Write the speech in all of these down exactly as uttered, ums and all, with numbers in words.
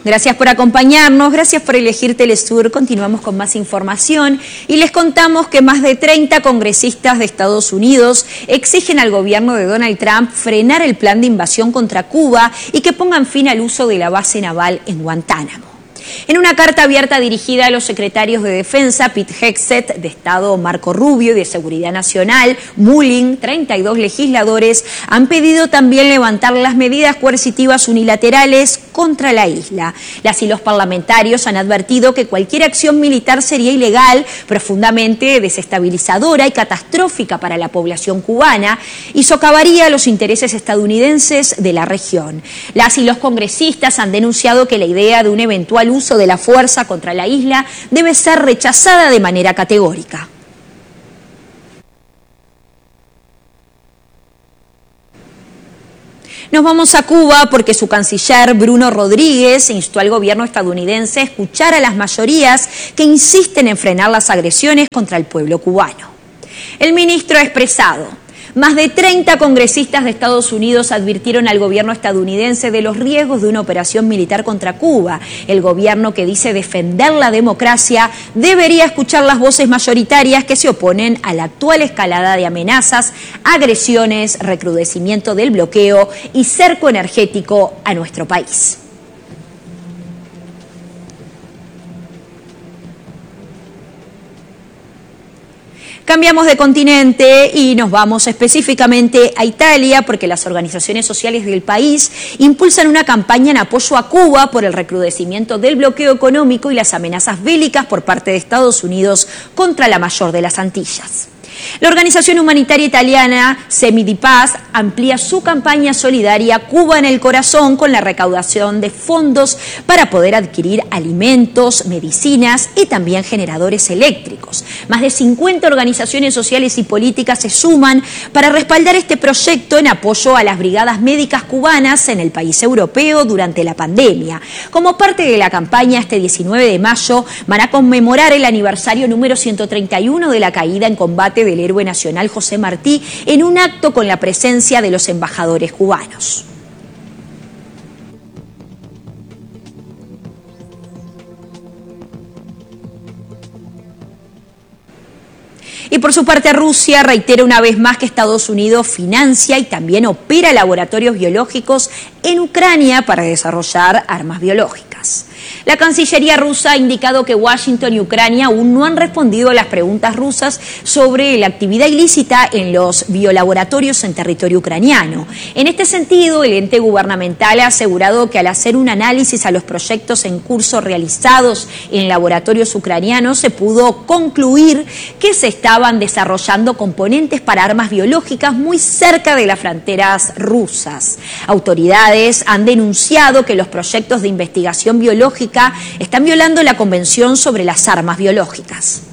Gracias por acompañarnos, gracias por elegir Telesur. Continuamos con más información y les contamos que más de treinta congresistas de Estados Unidos exigen al gobierno de Donald Trump frenar el plan de invasión contra Cuba y que pongan fin al uso de la base naval en Guantánamo. En una carta abierta dirigida a los secretarios de Defensa, Pete Hegseth, de Estado Marco Rubio y de Seguridad Nacional, Mullin, treinta y dos legisladores han pedido también levantar las medidas coercitivas unilaterales contra la isla. Las y los parlamentarios han advertido que cualquier acción militar sería ilegal, profundamente desestabilizadora y catastrófica para la población cubana y socavaría los intereses estadounidenses de la región. Las y los congresistas han denunciado que la idea de un eventual uso de la fuerza contra la isla debe ser rechazada de manera categórica. Nos vamos a Cuba porque su canciller Bruno Rodríguez instó al gobierno estadounidense a escuchar a las mayorías que insisten en frenar las agresiones contra el pueblo cubano. El ministro ha expresado: más de treinta congresistas de Estados Unidos advirtieron al gobierno estadounidense de los riesgos de una operación militar contra Cuba. El gobierno, que dice defender la democracia, debería escuchar las voces mayoritarias que se oponen a la actual escalada de amenazas, agresiones, recrudecimiento del bloqueo y cerco energético a nuestro país. Cambiamos de continente y nos vamos específicamente a Italia porque las organizaciones sociales del país impulsan una campaña en apoyo a Cuba por el recrudecimiento del bloqueo económico y las amenazas bélicas por parte de Estados Unidos contra la mayor de las Antillas. La organización humanitaria italiana Semidipaz amplía su campaña solidaria Cuba en el Corazón con la recaudación de fondos para poder adquirir alimentos, medicinas y también generadores eléctricos. Más de cincuenta organizaciones sociales y políticas se suman para respaldar este proyecto en apoyo a las brigadas médicas cubanas en el país europeo durante la pandemia. Como parte de la campaña, este diecinueve de mayo van a conmemorar el aniversario número ciento treinta y uno de la caída en combate del héroe nacional José Martí en un acto con la presencia de los embajadores cubanos. Y por su parte, Rusia reitera una vez más que Estados Unidos financia y también opera laboratorios biológicos en Ucrania para desarrollar armas biológicas. La Cancillería rusa ha indicado que Washington y Ucrania aún no han respondido a las preguntas rusas sobre la actividad ilícita en los biolaboratorios en territorio ucraniano. En este sentido, el ente gubernamental ha asegurado que al hacer un análisis a los proyectos en curso realizados en laboratorios ucranianos, se pudo concluir que se estaban desarrollando componentes para armas biológicas muy cerca de las fronteras rusas. Autoridades han denunciado que los proyectos de investigación biológica están violando la Convención sobre las Armas Biológicas.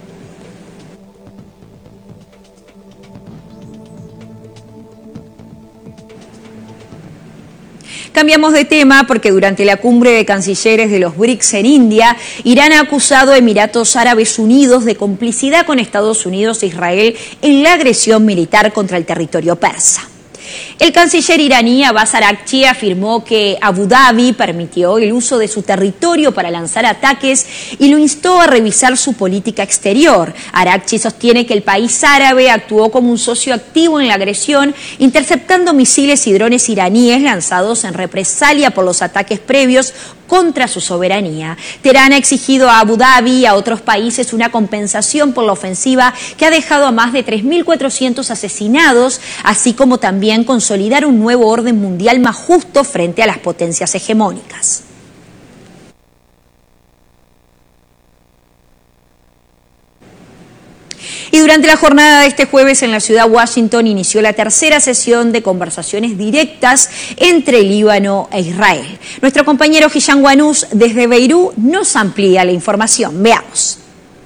Cambiamos de tema porque durante la cumbre de cancilleres de los BRICS en India, Irán ha acusado a Emiratos Árabes Unidos de complicidad con Estados Unidos e Israel en la agresión militar contra el territorio persa. El canciller iraní Abbas Araghchi afirmó que Abu Dhabi permitió el uso de su territorio para lanzar ataques y lo instó a revisar su política exterior. Araghchi sostiene que el país árabe actuó como un socio activo en la agresión, interceptando misiles y drones iraníes lanzados en represalia por los ataques previos contra su soberanía. Teherán ha exigido a Abu Dhabi y a otros países una compensación por la ofensiva que ha dejado a más de tres mil cuatrocientos asesinados, así como también consolidar un nuevo orden mundial más justo frente a las potencias hegemónicas. Y durante la jornada de este jueves en la ciudad de Washington inició la tercera sesión de conversaciones directas entre Líbano e Israel. Nuestro compañero Hisham Wanous desde Beirut nos amplía la información. Veamos.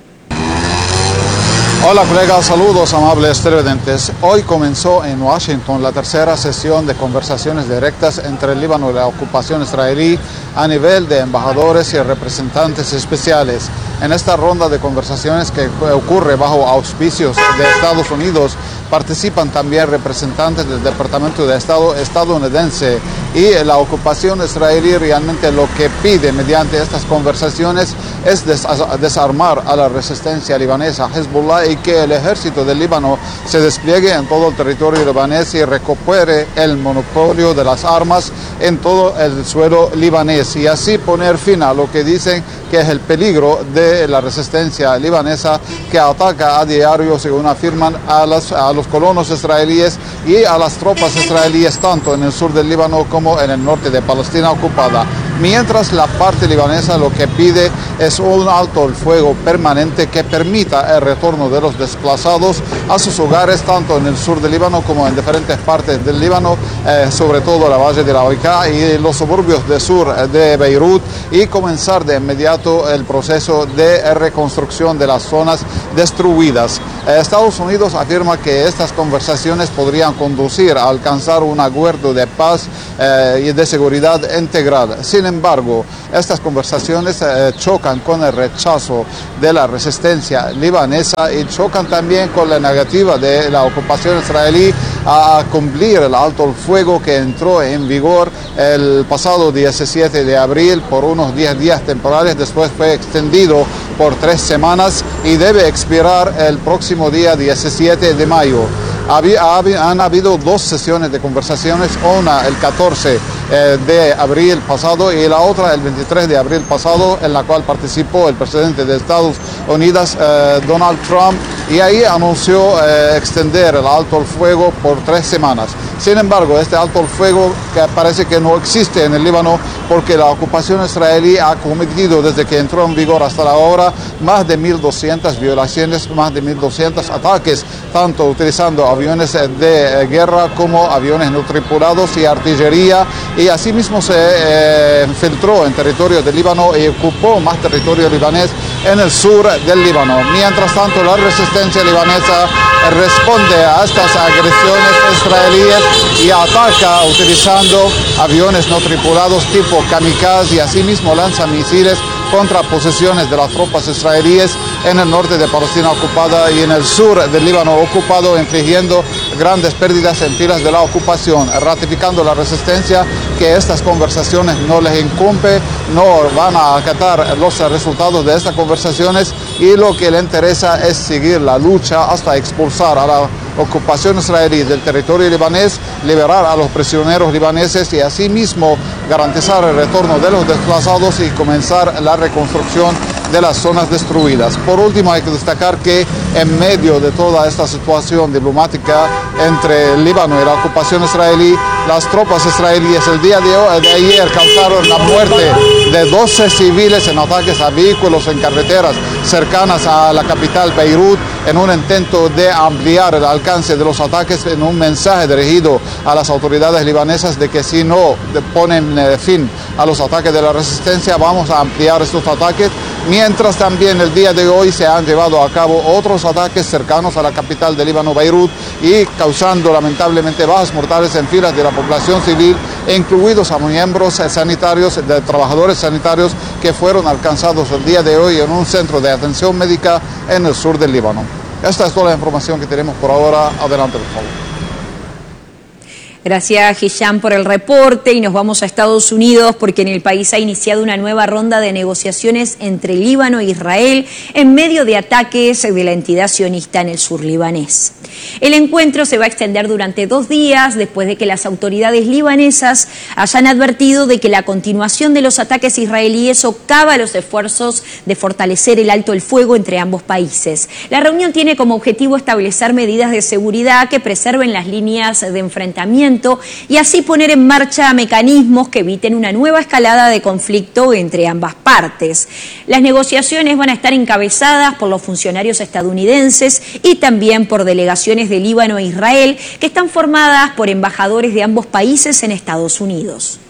Hola colegas, saludos amables televidentes. Hoy comenzó en Washington la tercera sesión de conversaciones directas entre el Líbano y la ocupación israelí a nivel de embajadores y representantes especiales. En esta ronda de conversaciones que ocurre bajo auspicios de Estados Unidos, participan también representantes del Departamento de Estado estadounidense y la ocupación israelí realmente lo que pide mediante estas conversaciones es des desarmar a la resistencia libanesa Hezbollah y que el ejército del Líbano se despliegue en todo el territorio libanés y recupere el monopolio de las armas en todo el suelo libanés y así poner fin a lo que dicen que es el peligro de la resistencia libanesa que ataca a diario, según afirman, a, las, a los colonos israelíes y a las tropas israelíes tanto en el sur del Líbano como en el norte de Palestina ocupada. Mientras la parte libanesa lo que pide es un alto el fuego permanente que permita el retorno de los desplazados a sus hogares tanto en el sur del Líbano como en diferentes partes del Líbano, eh, sobre todo la valle de la Oika y los suburbios del sur de Beirut, y comenzar de inmediato el proceso de reconstrucción de las zonas destruidas. Eh, Estados Unidos afirma que estas conversaciones podrían conducir a alcanzar un acuerdo de paz eh, y de seguridad integral. Sin embargo, estas conversaciones eh, chocan con el rechazo de la resistencia libanesa y chocan también con la negativa de la ocupación israelí a cumplir el alto el fuego que entró en vigor el pasado diecisiete de abril por unos diez días temporales, después fue extendido por tres semanas y debe expirar el próximo día diecisiete de mayo. Había, han habido dos sesiones de conversaciones, una el catorce de abril pasado y la otra el veintitrés de abril pasado, en la cual participó el presidente de Estados Unidos, eh, Donald Trump, y ahí anunció eh, extender el alto el fuego por tres semanas. Sin embargo, este alto el fuego que parece que no existe en el Líbano porque la ocupación israelí ha cometido desde que entró en vigor hasta ahora más de mil doscientas violaciones, más de mil doscientos ataques, tanto utilizando aviones de guerra como aviones no tripulados y artillería, y asimismo se eh, infiltró en territorio del Líbano y ocupó más territorio libanés en el sur del Líbano. Mientras tanto, la resistencia libanesa responde a estas agresiones israelíes y ataca utilizando aviones no tripulados tipo kamikaze y asimismo lanza misiles contra posiciones de las tropas israelíes en el norte de Palestina ocupada y en el sur del Líbano ocupado, infligiendo grandes pérdidas en filas de la ocupación, ratificando la resistencia que estas conversaciones no les incumbe, no van a acatar los resultados de estas conversaciones y lo que le interesa es seguir la lucha hasta expulsar a la ocupación israelí del territorio libanés, liberar a los prisioneros libaneses y asimismo garantizar el retorno de los desplazados y comenzar la reconstrucción de las zonas destruidas. Por último, hay que destacar que en medio de toda esta situación diplomática entre el Líbano y la ocupación israelí, las tropas israelíes el día de, hoy, de ayer causaron la muerte de doce civiles en ataques a vehículos en carreteras cercanas a la capital Beirut, en un intento de ampliar el alcance de los ataques, en un mensaje dirigido a las autoridades libanesas de que si no ponen eh, fin a los ataques de la resistencia, vamos a ampliar estos ataques. Mientras también el día de hoy se han llevado a cabo otros ataques cercanos a la capital del Líbano, Beirut, y causando lamentablemente bajas mortales en filas de la población civil, incluidos a miembros sanitarios, de trabajadores sanitarios que fueron alcanzados el día de hoy en un centro de atención médica en el sur del Líbano. Esta es toda la información que tenemos por ahora. Adelante, por favor. Gracias, Hisham, por el reporte, y nos vamos a Estados Unidos porque en el país ha iniciado una nueva ronda de negociaciones entre Líbano e Israel en medio de ataques de la entidad sionista en el sur libanés. El encuentro se va a extender durante dos días después de que las autoridades libanesas hayan advertido de que la continuación de los ataques israelíes socava los esfuerzos de fortalecer el alto el fuego entre ambos países. La reunión tiene como objetivo establecer medidas de seguridad que preserven las líneas de enfrentamiento y así poner en marcha mecanismos que eviten una nueva escalada de conflicto entre ambas partes. Las negociaciones van a estar encabezadas por los funcionarios estadounidenses y también por delegaciones de Líbano e Israel, que están formadas por embajadores de ambos países en Estados Unidos.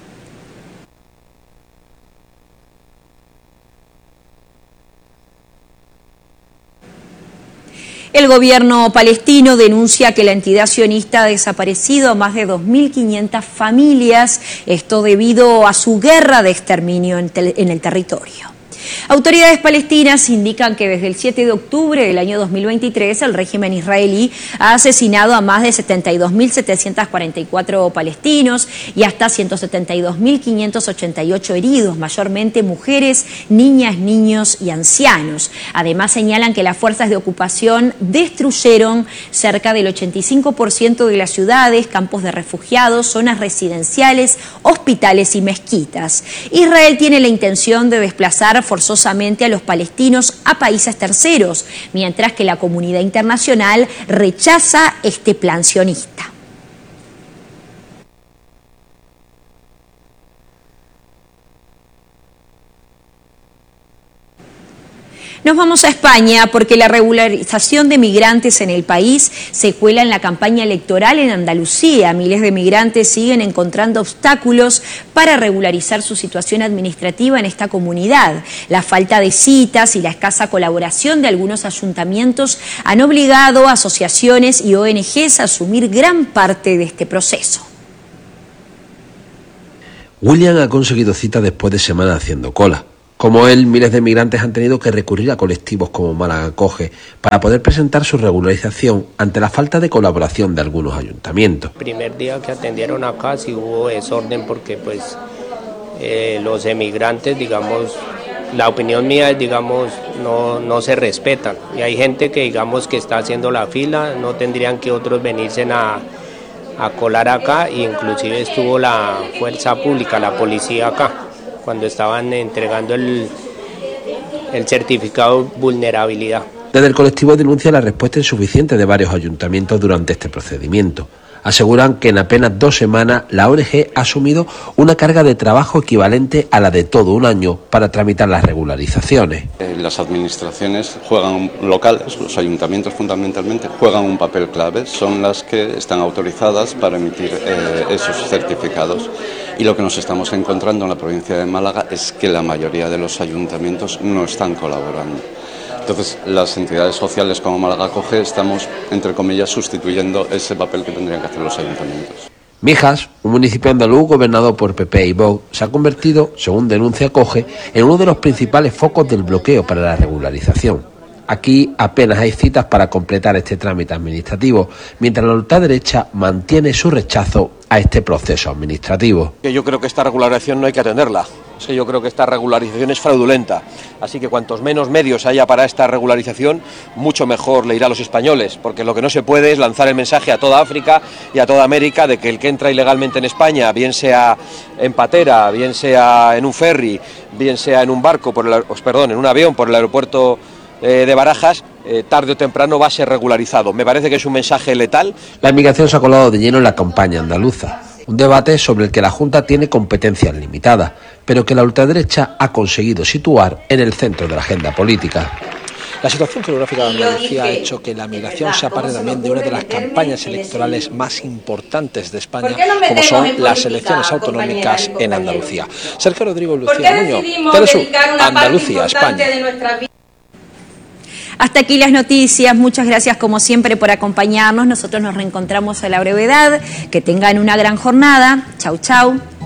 El gobierno palestino denuncia que la entidad sionista ha desaparecido a más de dos mil quinientas familias, esto debido a su guerra de exterminio en, en el territorio. Autoridades palestinas indican que desde el siete de octubre del año dos mil veintitrés el régimen israelí ha asesinado a más de setenta y dos mil setecientos cuarenta y cuatro palestinos y hasta ciento setenta y dos mil quinientos ochenta y ocho heridos, mayormente mujeres, niñas, niños y ancianos. Además señalan que las fuerzas de ocupación destruyeron cerca del ochenta y cinco por ciento de las ciudades, campos de refugiados, zonas residenciales, hospitales y mezquitas. Israel tiene la intención de desplazar forzosamente a los palestinos a países terceros, mientras que la comunidad internacional rechaza este plan sionista. Nos vamos a España porque la regularización de migrantes en el país se cuela en la campaña electoral en Andalucía. Miles de migrantes siguen encontrando obstáculos para regularizar su situación administrativa en esta comunidad. La falta de citas y la escasa colaboración de algunos ayuntamientos han obligado a asociaciones y O N Ges a asumir gran parte de este proceso. William ha conseguido cita después de semanas haciendo cola. Como él, miles de migrantes han tenido que recurrir a colectivos como Málaga Acoge para poder presentar su regularización ante la falta de colaboración de algunos ayuntamientos. El primer día que atendieron acá sí hubo desorden porque pues eh, los emigrantes, digamos, la opinión mía es, digamos, no, no se respetan. Y hay gente que, digamos, que está haciendo la fila, no tendrían que otros venirse a, a colar acá, e inclusive estuvo la fuerza pública, la policía acá, cuando estaban entregando el, el certificado de vulnerabilidad. Desde el colectivo denuncia la respuesta insuficiente de varios ayuntamientos durante este procedimiento. Aseguran que en apenas dos semanas la O N G ha asumido una carga de trabajo equivalente a la de todo un año para tramitar las regularizaciones. Las administraciones juegan locales, los ayuntamientos fundamentalmente juegan un papel clave, son las que están autorizadas para emitir eh, esos certificados. Y lo que nos estamos encontrando en la provincia de Málaga es que la mayoría de los ayuntamientos no están colaborando. Entonces, las entidades sociales como Málaga Acoge estamos, entre comillas, sustituyendo ese papel que tendrían que hacer los ayuntamientos. Mijas, un municipio andaluz gobernado por P P y Vox, se ha convertido, según denuncia Acoge, en uno de los principales focos del bloqueo para la regularización. Aquí apenas hay citas para completar este trámite administrativo, mientras la ultraderecha mantiene su rechazo a este proceso administrativo. Yo creo que esta regularización no hay que atenderla. O sea, yo creo que esta regularización es fraudulenta. Así que cuantos menos medios haya para esta regularización, mucho mejor le irá a los españoles, porque lo que no se puede es lanzar el mensaje a toda África y a toda América de que el que entra ilegalmente en España, bien sea en patera, bien sea en un ferry, bien sea en un barco, por el, perdón, en un avión por el aeropuerto Eh, de Barajas, eh, tarde o temprano va a ser regularizado. Me parece que es un mensaje letal. La inmigración se ha colado de lleno en la campaña andaluza, un debate sobre el que la Junta tiene competencias limitadas, pero que la ultraderecha ha conseguido situar en el centro de la agenda política. La situación geográfica de Andalucía ha hecho que la migración sea parte también de una de las campañas electorales más importantes de España, como son las elecciones autonómicas en Andalucía. Sergio Rodrigo Lucía Muñoz, Telesur, Andalucía, España. Hasta aquí las noticias, muchas gracias como siempre por acompañarnos, nosotros nos reencontramos a la brevedad, que tengan una gran jornada, chau chau.